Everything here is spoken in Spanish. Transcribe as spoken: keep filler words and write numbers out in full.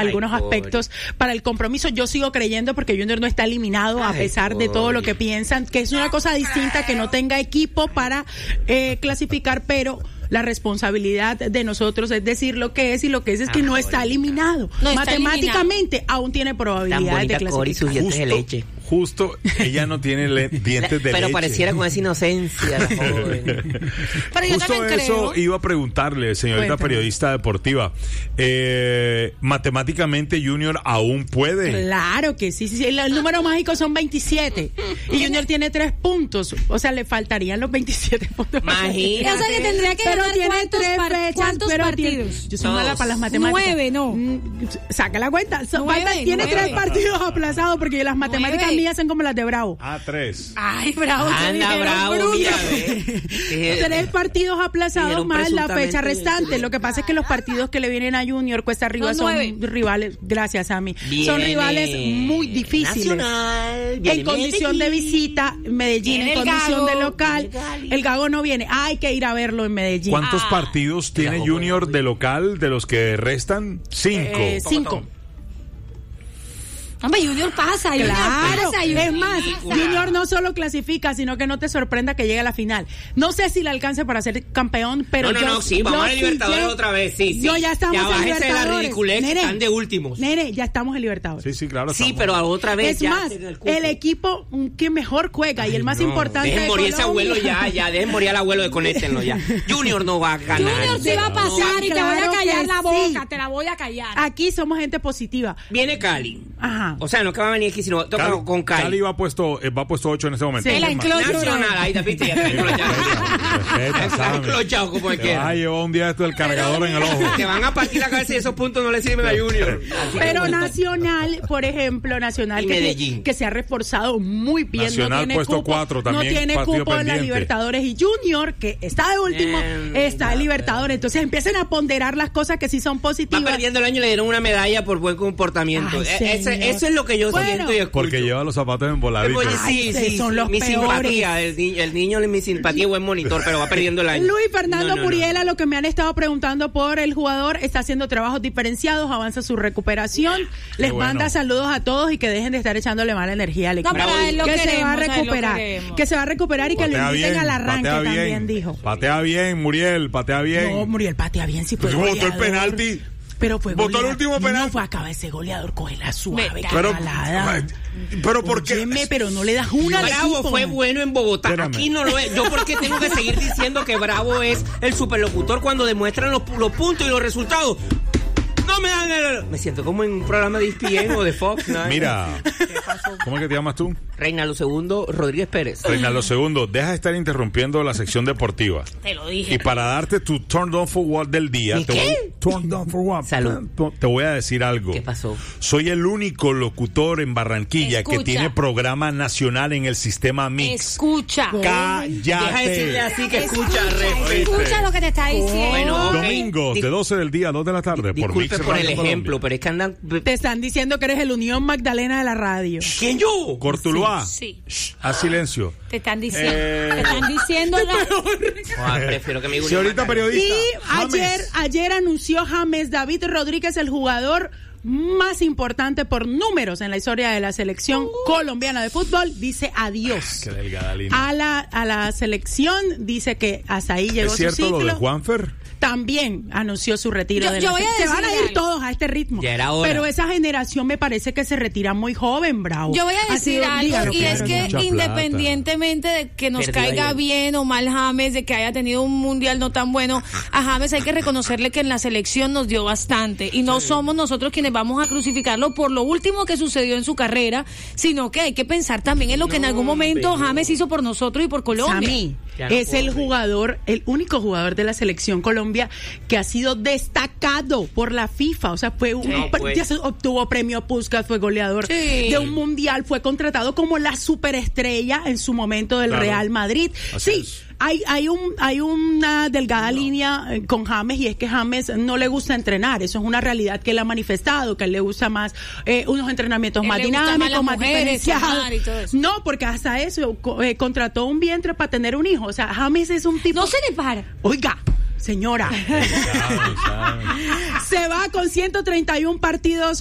algunos Ay, aspectos Cori. para el compromiso. Yo sigo creyendo porque Junior no está eliminado a Ay, pesar Cori. de todo lo que piensan, que es una cosa distinta que no tenga equipo para eh, clasificar, pero la responsabilidad de nosotros es decir lo que es, y lo que es es que Ah, no está eliminado. No está Matemáticamente eliminado. Aún tiene Tan probabilidades de bonita clasificar. Cori, sus dientes de leche. Justo, ella no tiene le- dientes de Pero leche. pareciera con esa inocencia la joven. Pero yo Justo también eso creo. iba a preguntarle, señorita Cuéntame. periodista deportiva. Eh, matemáticamente Junior aún puede. Claro que sí, sí, sí. El, el número mágico son veintisiete y Junior tiene tres puntos, o sea, le faltarían los veintisiete puntos. Imagínate. O sea, que tendría que Pero ganar tiene cuántos, tres par- fechas, cuántos pero partidos. tiene- yo soy mala Todos. para las matemáticas. Nueve, no. Mm, saca la cuenta. So- Nueve, falta- tiene nueve. tres partidos aplazados porque las matemáticas Nueve. mías son como las de Bravo. Ah, tres. Ay, bravo. te Anda, dijeron, bravo, bruto. mira, ve. Eh, Tres partidos aplazados dijeron más la presuntamente fecha restante. Lo que pasa es que los partidos que le vienen a Junior cuesta arriba Son son, nueve. rivales, gracias a mí, Viene son rivales muy difíciles. Nacional, viene En condición de Medellín. visita, Medellín, Viene en el condición Gago. de local, Viene Cali. el Gago no viene. Hay que ir a verlo en Medellín. ¿Cuántos Ah. partidos tiene Claro, Junior bueno. de local de los que restan? Cinco. Eh, cinco. Hombre, Junior pasa, Junior Claro, pasa, Junior es más, pasa. Junior no solo clasifica, sino que no te sorprenda que llegue a la final. No sé si le alcance para ser campeón, pero no, no, yo, no, sí, vamos yo a la Libertadores sí que- otra vez, sí, sí. No, ya estamos Ya en bájese de la Libertadores. ridiculez, Nene, están de últimos. Nene, ya estamos en Libertadores. Sí, sí, claro. Sí, estamos- pero a otra vez Es ya más, tiene el cupo. el equipo que mejor juega y el más No, importante dejen de morir ese Colombia. abuelo ya, ya, dejen morir al abuelo, desconéctenlo ya. Junior no va a ganar. Junior se va a No va pasar y te voy a claro callar que la sí. boca, te la voy a callar. Aquí somos gente positiva. Viene Cali. Ajá. O sea, no que va a venir aquí, sino toca Cali, con Cali. Cali va puesto, eh, va puesto ocho en este momento. Sí, Es la más, enclo- Nacional, ahí te viste, ya está enclochado. Respeta, Está Sammy. enclochado como el Te que vas a llevar un día esto el cargador en el ojo. Te van a partir la cabeza y esos puntos no le sirven a Junior. Así que Pero bueno. Nacional, por ejemplo, Nacional Y que, Medellín. que se ha reforzado muy bien, Nacional no tiene puesto cupo, cuatro, también no tiene partido cupo en la pendiente. Libertadores, y Junior, que está de último, Eh, está en Libertadores. Entonces empiecen a ponderar las cosas que sí son Va positivas. perdiendo el año y le dieron una medalla por buen comportamiento. Ay, E- ese- señor. eso es lo que yo Bueno. siento y escucho. Porque lleva los zapatos en voladito. Oye, Ay, sí, sí, sí, son sí, los mi peores. simpatía, el, ni- el niño, mi simpatía es buen monitor, pero va perdiendo el año. Luis Fernando No, no, no. Muriela, lo que me han estado preguntando por el jugador, está haciendo trabajos diferenciados, avanza su recuperación, les bueno. manda saludos a todos y que dejen de estar echándole mala energía al equipo. No, pero a él lo que se queremos, va a a él lo recuperar, queremos. que se va a recuperar y que lo Patea inviten bien, al arranque patea bien. también, dijo. Patea bien, Muriel, patea bien. No, Muriel patea bien, si fue Pues botó el goleador. penalti. Pero fue Botó el goleador. último No, penalti. fue acaba ese goleador, cógela suave, Vete. qué Pero, malada. pero ¿por qué? Óyeme, pero no le das una al Bravo equipo. fue bueno en Bogotá. Espérame. Aquí no lo es. Yo, ¿por qué tengo que seguir diciendo que Bravo es el superlocutor cuando demuestran los, los puntos y los resultados? No me dan el... Me siento como en un programa de E S P N o de Fox, ¿no? Mira, ¿cómo es que te llamas tú? Reinaldo segundo, Rodríguez Pérez. Reinaldo Segundo, deja de estar interrumpiendo la sección deportiva. Te lo dije. Y para darte tu turn down for what del día, ¿Mi te qué? voy, turn down for what, Salud. te voy a decir algo. ¿Qué pasó? Soy el único locutor en Barranquilla que Escucha. tiene programa nacional en el sistema Mix. Escucha. Deja de decirle Cállate. así que escucha, Escucha, respete. escucha lo que te está diciendo. Bueno, ok. Domingos Di- de doce del día a dos de la tarde por Disculpe Mix por el Radio Colombia. ejemplo, pero es que andan... Te están diciendo que eres el Unión Magdalena de la radio. ¿Quién yo? Cortuluá, Sí. shh, haz silencio. Te están diciendo. Eh. Te están diciendo. la- Ah, prefiero que me diga una Señorita macana. periodista, Y James. ayer, ayer anunció James David Rodríguez, el jugador más importante por números en la historia de la selección colombiana de fútbol, dice adiós Qué delgada línea. a la, a la selección, dice que hasta ahí llegó ¿Es su cierto lo de ciclo. Juanfer? También anunció su retiro. Yo- de yo la voy a selección. Se van a decirle ir algo. todos a este ritmo. Ya era hora. Pero esa generación me parece que se retira muy joven, Bravo. Yo voy a Ha decir sido- algo, dígalo, y es claro. que mucha plata. independientemente de que nos Perdió caiga ayer. bien o mal James, de que haya tenido un mundial no tan bueno, a James hay que reconocerle que en la selección nos dio bastante, y no somos nosotros quienes vamos a crucificarlo por lo último que sucedió en su carrera, sino que hay que pensar también en lo que en algún momento James hizo por nosotros y por Colombia. Sammy Ya no es puedo el reír. jugador, el único jugador de la selección Colombia que ha sido destacado por la FIFA, o sea, fue un, No, pues. ya se obtuvo premio Puskás, fue goleador Sí. de un mundial, fue contratado como la superestrella en su momento del Claro. Real Madrid. Así sí. es. Hay, hay un hay una delgada línea eh, con James, y es que James no le gusta entrenar. Eso es una realidad que él ha manifestado, que a él le gusta más eh, unos entrenamientos Él más le gusta más dinámicos, las más mujeres, diferenciados. tomar y todo eso. No, porque hasta eso co- eh, contrató un vientre para tener un hijo. O sea, James es un tipo. No se le para. Oiga, señora. Sabe, sabe. se va con ciento treinta y uno partidos